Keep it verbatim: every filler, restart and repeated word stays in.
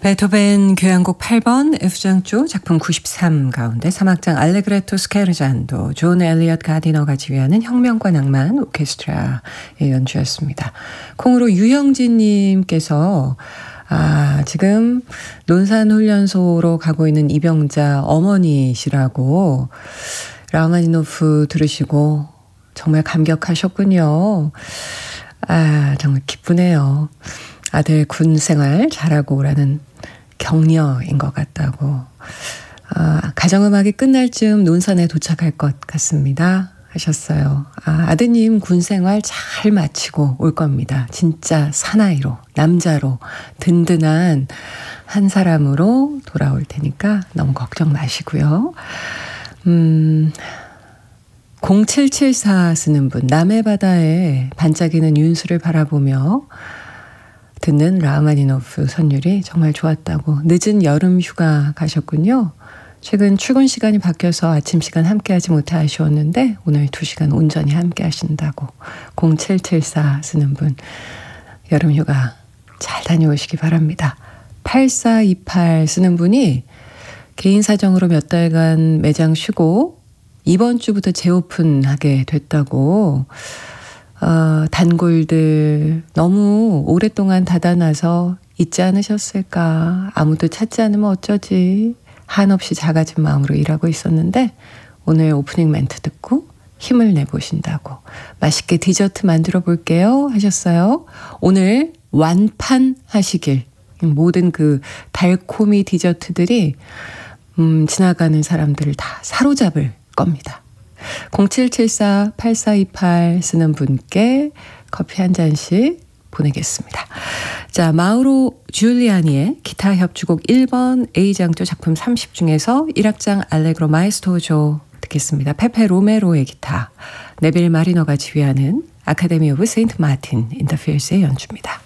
베토벤 교향곡 팔 번 F장조 작품 구십삼 가운데 삼 악장 알레그레토 스케르잔도 존 엘리엇 가디너가 지휘하는 혁명과 낭만 오케스트라의 연주였습니다. 콩으로 유영진님께서 아, 지금 논산훈련소로 가고 있는 입영자 어머니시라고 라흐마니노프 들으시고 정말 감격하셨군요. 아, 정말 기쁘네요. 아들 군 생활 잘하고 오라는 격려인 것 같다고. 아, 가정음악이 끝날 즈음 논산에 도착할 것 같습니다 하셨어요. 아, 아드님 군 생활 잘 마치고 올 겁니다. 진짜 사나이로, 남자로, 든든한 한 사람으로 돌아올 테니까 너무 걱정 마시고요. 음, 공칠칠사 쓰는 분, 남해 바다에 반짝이는 윤수를 바라보며 듣는 라흐마니노프 선율이 정말 좋았다고. 늦은 여름 휴가 가셨군요. 최근 출근 시간이 바뀌어서 아침 시간 함께하지 못해 아쉬웠는데 오늘 두 시간 온전히 함께 하신다고. 공칠칠사 쓰는 분, 여름 휴가 잘 다녀오시기 바랍니다. 팔사이팔 쓰는 분이 개인 사정으로 몇 달간 매장 쉬고 이번 주부터 재오픈하게 됐다고. 어, 단골들 너무 오랫동안 닫아놔서 잊지 않으셨을까. 아무도 찾지 않으면 어쩌지. 한없이 작아진 마음으로 일하고 있었는데 오늘 오프닝 멘트 듣고 힘을 내보신다고. 맛있게 디저트 만들어 볼게요 하셨어요. 오늘 완판하시길. 모든 그 달콤이 디저트들이 음, 지나가는 사람들을 다 사로잡을 겁니다. 공칠칠사 팔사이팔 쓰는 분께 커피 한 잔씩 보내겠습니다. 자, 마우로 줄리아니의 기타 협주곡 일 번 A장조 작품 삼십 중에서 일 악장 알레그로 마에스토조 듣겠습니다. 페페 로메로의 기타, 네빌 마리너가 지휘하는 아카데미 오브 세인트 마틴 인더필스의 연주입니다.